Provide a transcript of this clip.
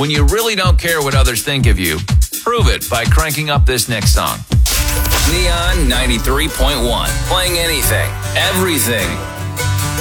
When you really don't care what others think of you, prove it by cranking up this next song. Neon 93.1. Playing anything, everything,